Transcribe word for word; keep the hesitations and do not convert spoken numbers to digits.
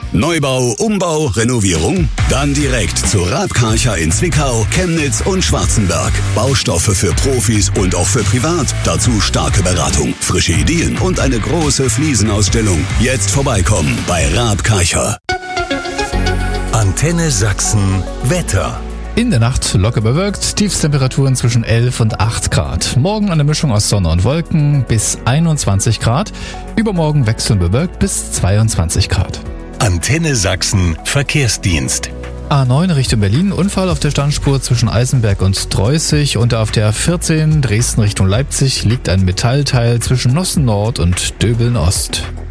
Neubau, Umbau, Renovierung? Dann direkt zu Raab Karcher in Zwickau, Chemnitz und Schwarzenberg. Baustoffe für Profis und auch für privat. Dazu starke Beratung, frische Ideen und eine große Fliesenausstellung. Jetzt vorbeikommen bei Raab Karcher. Antenne Sachsen Wetter. In der Nacht locker bewölkt, Tiefstemperaturen zwischen elf und acht Grad. Morgen eine Mischung aus Sonne und Wolken bis einundzwanzig Grad. Übermorgen wechselnd bewölkt bis zweiundzwanzig Grad. Antenne Sachsen Verkehrsdienst. A neun Richtung Berlin, Unfall auf der Standspur zwischen Eisenberg und Dreußig und auf der A vierzehn Dresden Richtung Leipzig liegt ein Metallteil zwischen Nossen Nord und Döbeln Ost.